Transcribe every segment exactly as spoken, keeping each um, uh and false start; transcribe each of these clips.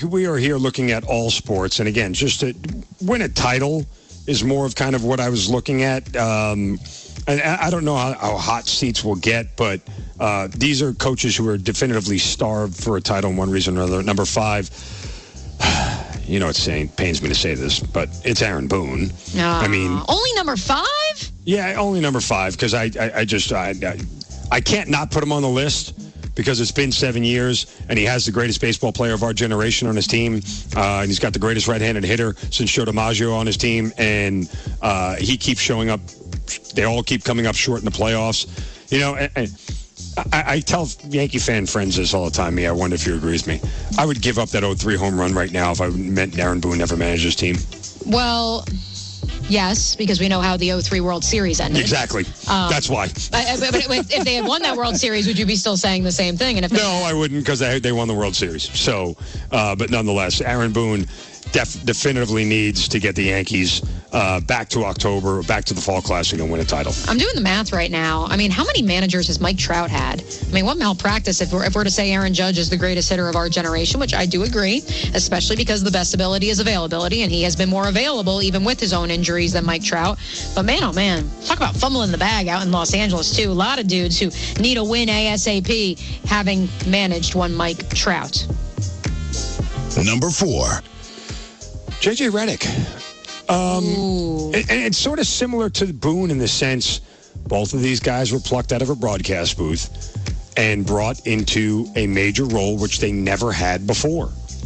We are here looking at all sports, and again, just to win a title is more of kind of what I was looking at. Um, and I don't know how, how hot seats will get, but uh, these are coaches who are definitively starved for a title in one reason or another. Number five, you know, it's saying pains me to say this, but it's Aaron Boone. Uh, I mean, only number five? Yeah, only number five because I, I, I just I, I, I can't not put him on the list. Because it's been seven years, and he has the greatest baseball player of our generation on his team. Uh, and he's got the greatest right-handed hitter since Joe DiMaggio on his team. And uh, he keeps showing up. They all keep coming up short in the playoffs. You know, and, and I, I tell Yankee fan friends this all the time. Me, I wonder if you agree with me. I would give up that oh three home run right now if I meant Aaron Boone never managed his team. Well... Yes, because we know how the oh three World Series ended. Exactly. Um, That's why. But, but if they had won that World Series, would you be still saying the same thing? And if no, I wouldn't because they, they won the World Series. So, uh, but nonetheless, Aaron Boone def- definitively needs to get the Yankees uh, back to October, back to the Fall Classic and win a title. I'm doing the math right now. I mean, how many managers has Mike Trout had? I mean, what malpractice if we're, if we're to say Aaron Judge is the greatest hitter of our generation, which I do agree, especially because the best ability is availability, and he has been more available even with his own injuries than Mike Trout. But man, oh man, talk about fumbling the bag out in Los Angeles too. A lot of dudes who need a win ASAP having managed one Mike Trout. Number four. J J Redick. Um, and, and it's sort of similar to Boone in the sense both of these guys were plucked out of a broadcast booth and brought into a major role which they never had before.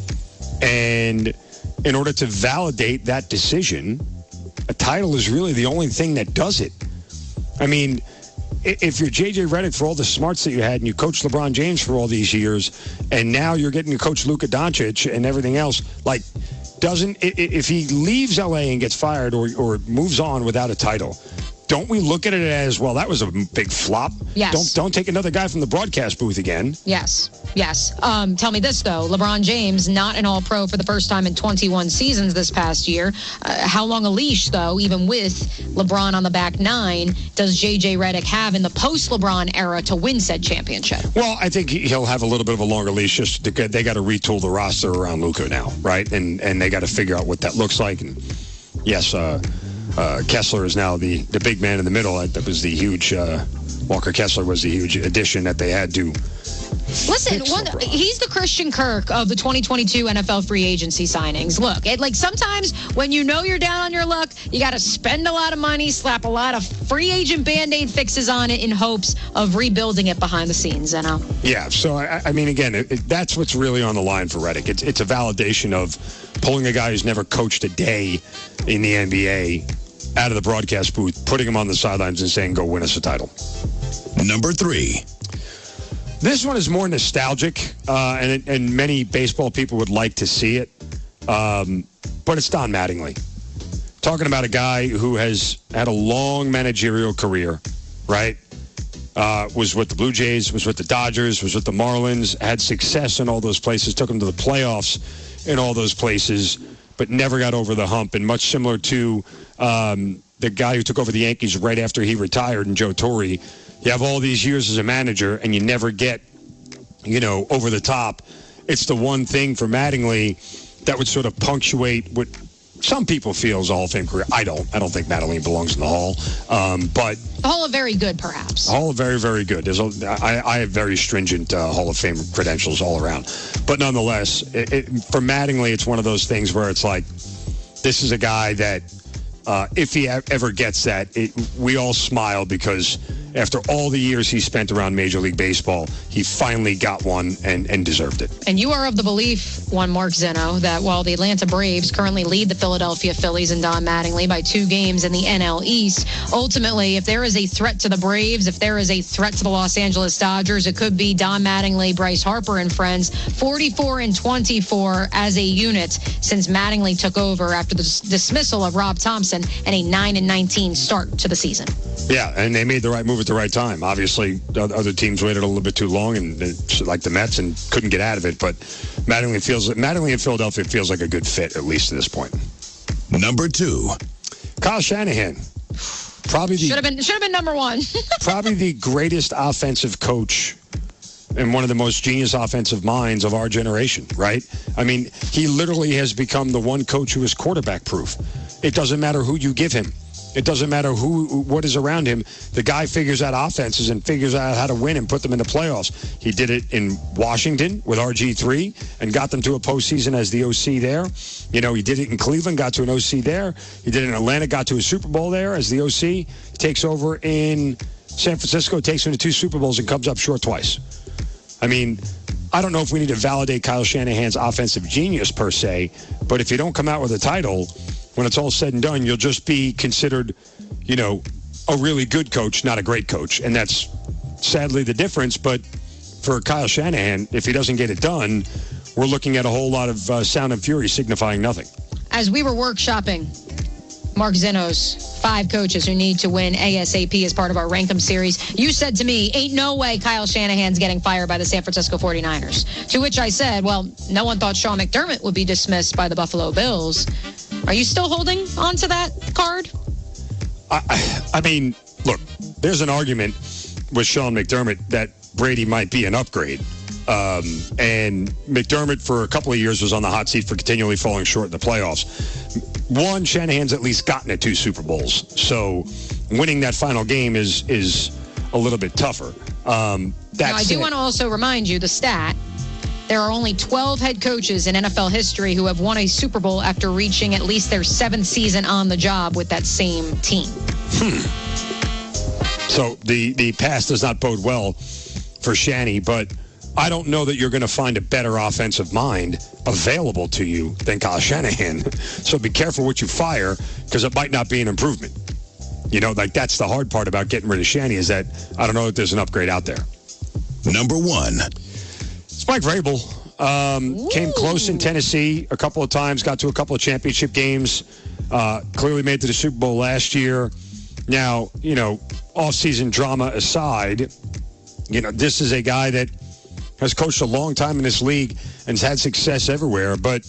And in order to validate that decision, a title is really the only thing that does it. I mean, if you're J J Redick for all the smarts that you had and you coached LeBron James for all these years, and now you're getting to coach Luka Doncic and everything else, like, doesn't if he leaves L A and gets fired or, or moves on without a title, don't we look at it as, well, that was a big flop? Yes. Don't don't take another guy from the broadcast booth again. Yes, yes. Um, tell me this, though. LeBron James, not an all-pro for the first time in twenty-one seasons this past year. Uh, how long a leash, though, even with LeBron on the back nine, does J J Redick have in the post-LeBron era to win said championship? Well, I think he'll have a little bit of a longer leash. Just to get, they got to retool the roster around Luka now, right? And, and they got to figure out what that looks like. And yes, uh... Uh, Kessler is now the, the big man in the middle. That was the huge, uh, Walker Kessler was the huge addition that they had to. Listen, one, he's the Christian Kirk of the twenty twenty-two N F L free agency signings. Look, it, like sometimes when you know you're down on your luck, you got to spend a lot of money, slap a lot of free agent Band-Aid fixes on it in hopes of rebuilding it behind the scenes, you know? Yeah, so, I, I mean, again, it, it, that's what's really on the line for Redick. It's, it's a validation of pulling a guy who's never coached a day in the N B A out of the broadcast booth, putting him on the sidelines and saying, go win us a title. Number three. This one is more nostalgic, uh, and, and many baseball people would like to see it, um, but it's Don Mattingly. Talking about a guy who has had a long managerial career, right? Uh, was with the Blue Jays, was with the Dodgers, was with the Marlins, had success in all those places, took them to the playoffs in all those places, but never got over the hump. And much similar to um, the guy who took over the Yankees right after he retired, and Joe Torre, you have all these years as a manager and you never get, you know, over the top. It's the one thing for Mattingly that would sort of punctuate what some people feel is a Hall of Fame career. I don't. I don't think Mattingly belongs in the Hall. Um, but the Hall of Very Good, perhaps. Hall of Very, very good. There's a, I, I have very stringent uh, Hall of Fame credentials all around. But nonetheless, it, it, for Mattingly, it's one of those things where it's like, this is a guy that, uh, if he ever gets that, it, we all smile because after all the years he spent around Major League Baseball, he finally got one and, and deserved it. And you are of the belief, one Mark Zeno, that while the Atlanta Braves currently lead the Philadelphia Phillies and Don Mattingly by two games in the N L East, ultimately, if there is a threat to the Braves, if there is a threat to the Los Angeles Dodgers, it could be Don Mattingly, Bryce Harper, and friends, forty-four and twenty-four as a unit since Mattingly took over after the dismissal of Rob Thompson and a nine and nineteen start to the season. Yeah, and they made the right move at the right time. Obviously, other teams waited a little bit too long, and like the Mets, and couldn't get out of it. But Mattingly feels Mattingly in Philadelphia feels like a good fit, at least at this point. Number two, Kyle Shanahan, probably the, should have been should have been number one. probably the greatest offensive coach and one of the most genius offensive minds of our generation, right? I mean, he literally has become the one coach who is quarterback proof. It doesn't matter who you give him. It doesn't matter who, what is around him. The guy figures out offenses and figures out how to win and put them in the playoffs. He did it in Washington with R G three and got them to a postseason as the O C there. You know, he did it in Cleveland, got to an O C there. He did it in Atlanta, got to a Super Bowl there as the O C. He takes over in San Francisco, takes him to two Super Bowls and comes up short twice. I mean, I don't know if we need to validate Kyle Shanahan's offensive genius per se, but if you don't come out with a title, when it's all said and done, you'll just be considered, you know, a really good coach, not a great coach. And that's sadly the difference. But for Kyle Shanahan, if he doesn't get it done, we're looking at a whole lot of uh, sound and fury signifying nothing. As we were workshopping Mark Zeno's five coaches who need to win ASAP as part of our Rank 'em series, you said to me, ain't no way Kyle Shanahan's getting fired by the San Francisco forty-niners. To which I said, well, no one thought Sean McDermott would be dismissed by the Buffalo Bills. Are you still holding on to that card? I, I mean, look, there's an argument with Sean McDermott that Brady might be an upgrade. Um, and McDermott, for a couple of years, was on the hot seat for continually falling short in the playoffs. One, Shanahan's at least gotten to two Super Bowls. So winning that final game is is a little bit tougher. Um, that's now, I do want to also remind you the stat. There are only twelve head coaches in N F L history who have won a Super Bowl after reaching at least their seventh season on the job with that same team. Hmm. So the, the past does not bode well for Shanny, but I don't know that you're going to find a better offensive mind available to you than Kyle Shanahan. So be careful what you fire, because it might not be an improvement. You know, like that's the hard part about getting rid of Shanny, is that I don't know if there's an upgrade out there. Number one. It's Mike Vrabel. Um, came close in Tennessee a couple of times, got to a couple of championship games, uh, clearly made it to the Super Bowl last year. Now, you know, off-season drama aside, you know, this is a guy that has coached a long time in this league and has had success everywhere. But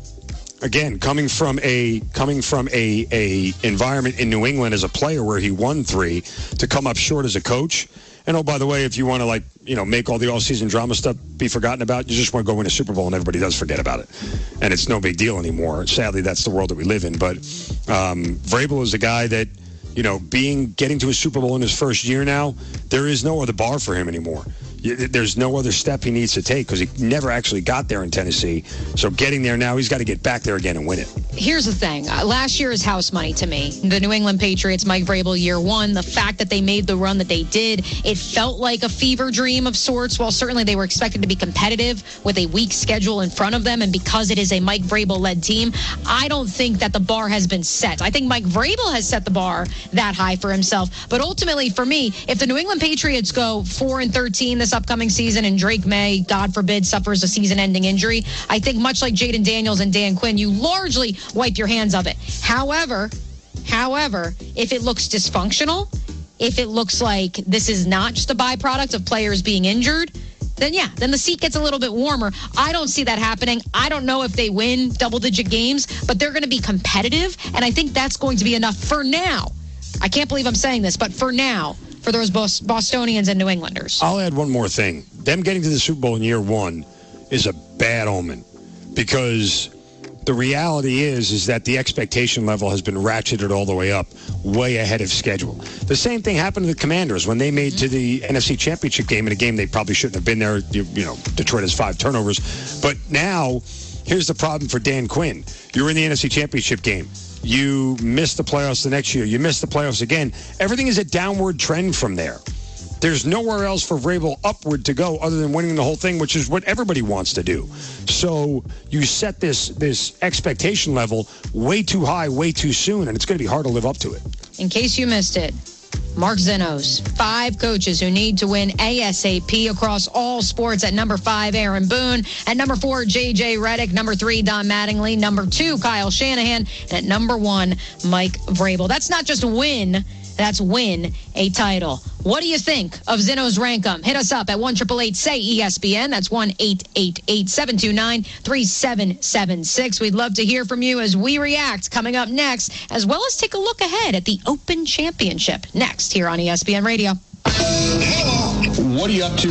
again, coming from a coming from a a environment in New England as a player where he won three, to come up short as a coach. And oh, by the way, if you want to, like, you know, make all the all-season drama stuff be forgotten about, you just want to go win a Super Bowl and everybody does forget about it. And it's no big deal anymore. Sadly, that's the world that we live in. But um, Vrabel is a guy that, you know, being getting to a Super Bowl in his first year now, there is no other bar for him anymore. There's no other step he needs to take because he never actually got there in Tennessee. So getting there now, he's got to get back there again and win it. Here's the thing. Uh, last year is house money to me. The New England Patriots, Mike Vrabel, year one, the fact that they made the run that they did, it felt like a fever dream of sorts. While certainly they were expected to be competitive with a weak schedule in front of them, and because it is a Mike Vrabel-led team, I don't think that the bar has been set. I think Mike Vrabel has set the bar that high for himself. But ultimately, for me, if the New England Patriots go four and thirteen this upcoming season and Drake May, God forbid, suffers a season-ending injury, I think much like Jaden Daniels and Dan Quinn, you largely wipe your hands of it. However, however, if it looks dysfunctional, if it looks like this is not just a byproduct of players being injured, then yeah, then the seat gets a little bit warmer. I don't see that happening. I don't know if they win double-digit games, but they're going to be competitive, and I think that's going to be enough for now. I can't believe I'm saying this, but for now, for those Bostonians and New Englanders. I'll add one more thing. Them getting to the Super Bowl in year one is a bad omen, because the reality is is that the expectation level has been ratcheted all the way up, way ahead of schedule. The same thing happened to the Commanders when they made mm-hmm. to the N F C Championship game, in a game they probably shouldn't have been there. You, you know, Detroit has five turnovers. But now, here's the problem for Dan Quinn. You're in the N F C Championship game. You miss the playoffs the next year. You miss the playoffs again. Everything is a downward trend from there. There's nowhere else for Vrabel upward to go other than winning the whole thing, which is what everybody wants to do. So you set this this expectation level way too high, way too soon, and it's going to be hard to live up to it. In case you missed it, Mark Zeno's five coaches who need to win ASAP across all sports. At number five, Aaron Boone. At number four, J J Redick. Number three, Don Mattingly. Number two, Kyle Shanahan. And at number one, Mike Vrabel. That's not just win. That's win a title. What do you think of Zeno's Rank 'em? Hit us up at one eight eight eight say E S P N. That's one eight eight eight seven two nine three seven seven six. We'd love to hear from you as we react. Coming up next, as well as take a look ahead at the Open Championship next here on E S P N Radio. What are you up to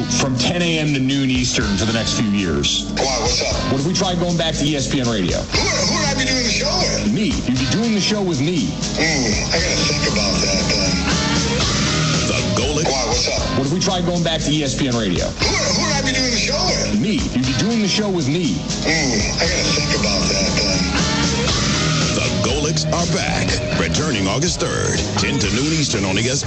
from ten a.m. to noon Eastern for the next few years. Why, what's up? What if we tried going back to E S P N Radio? Who, who would I be doing the show with? Me. You'd be doing the show with me. Hmm, I gotta think about that then. The Golic. Why, what's up? What if we tried going back to E S P N Radio? Who, who would I be doing the show with? Me. You'd be doing the show with me. Hmm, I gotta think about that then. The Golics are back. Returning August third, ten to noon Eastern on E S P N.